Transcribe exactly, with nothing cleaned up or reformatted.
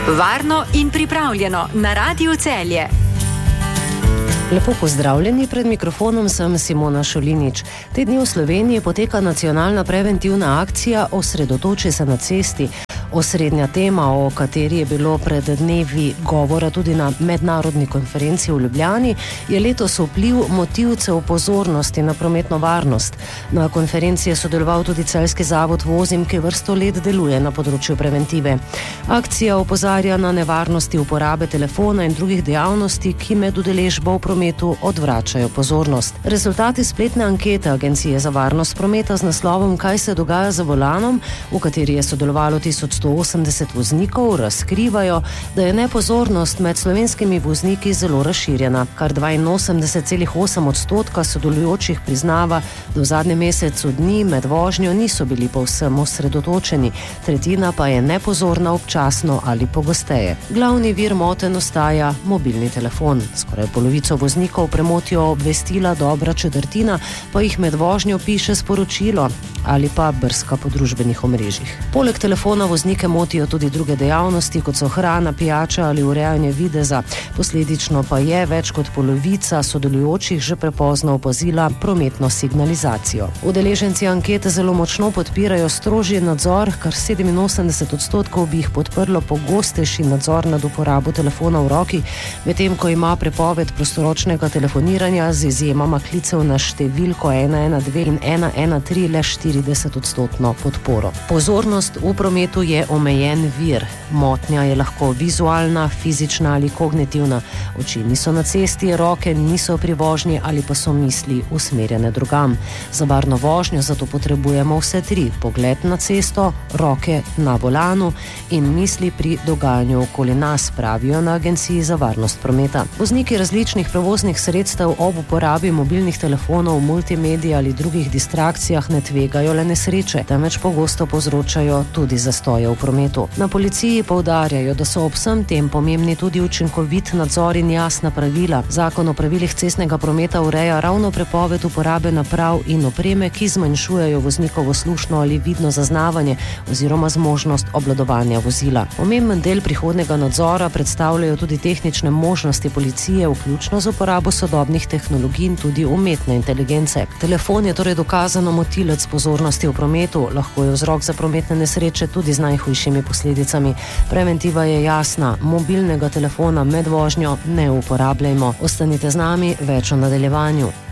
Varno in pripravljeno na Radiu Celje. Lepo pozdravljeni, pred mikrofonom sem Simona Šolinič. Te dni v Sloveniji poteka nacionalna preventivna akcija Osredotoči se na cesti. Osrednja tema, o kateri je bilo pred dnevi govora tudi na mednarodni konferenci v Ljubljani, je letos vpliv motilcev pozornosti na prometno varnost. Na konferenci je sodeloval tudi Celjski zavod Vozim, ki vrsto let deluje na področju preventive. Akcija opozarja na nevarnosti uporabe telefona in drugih dejavnosti, ki med udeležbo v prometu odvračajo pozornost. Rezultati spletne ankete Agencije za varnost prometa z naslovom Kaj se dogaja za volanom, v kateri je sodelovalo tisoč sto osemdeset voznikov, razkrivajo, da je nepozornost med slovenskimi vozniki zelo razširjena. Kar dvainosemdeset celih osem odstotka sodelujočih priznava, da v zadnjem mesecu dni med vožnjo niso bili povsem osredotočeni, tretjina pa je nepozorna občasno ali pogosteje. Glavni vir motenj ostaja mobilni telefon. Skoraj polovico voznikov premotijo obvestila, dobra četrtina pa jih med vožnjo piše sporočilo ali pa brska po družbenih omrežjih. Poleg telefona voznike motijo tudi druge dejavnosti, kot so hrana, pijača ali urejanje videza. Posledično pa je več kot polovica sodelujočih že prepozno opazila prometno signalizacijo. Udeleženci ankete zelo močno podpirajo strožji nadzor, kar sedeminosemdeset odstotkov bi jih podprlo pogostejši nadzor nad uporabo telefona v roki, medtem ko ima prepoved prostoročnega telefoniranja z izjemama klicev na številko ena ena dve in ena ena tri le štirideset odstotno podporo. Pozornost v prometu je omejen vir. Motnja je lahko vizualna, fizična ali kognitivna. Oči niso na cesti, roke niso pri vožnji ali pa so misli usmerjene drugam. Za varno vožnjo zato potrebujemo vse tri: pogled na cesto, roke na volanu in misli pri dogajanju okoli nas, pravijo na Agenciji za varnost prometa. Vozniki različnih prevoznih sredstev ob uporabi mobilnih telefonov, multimedija ali drugih distrakcijah ne tvegajo le nesreče, temveč pogosto povzročajo tudi zastoje v prometu. Na policiji poudarjajo, da so ob vsem tem pomembni tudi učinkovit nadzor in jasna pravila. Zakon o pravilih cestnega prometa ureja ravno prepoved uporabe naprav in opreme, ki zmanjšujejo voznikovo slušno ali vidno zaznavanje oziroma zmožnost obvladovanja vozila. Pomemben del prihodnjega nadzora predstavljajo tudi tehnične možnosti policije, vključno z uporabo sodobnih tehnologij in tudi umetne inteligence. Telefon je torej dokazano motilec pozornosti v prometu, lahko je vzrok za prometne nesreče tudi z najhujšimi posledicami. Preventiva je jasna, mobilnega telefona med vožnjo ne uporabljajmo. Ostanite z nami, več o nadaljevanju.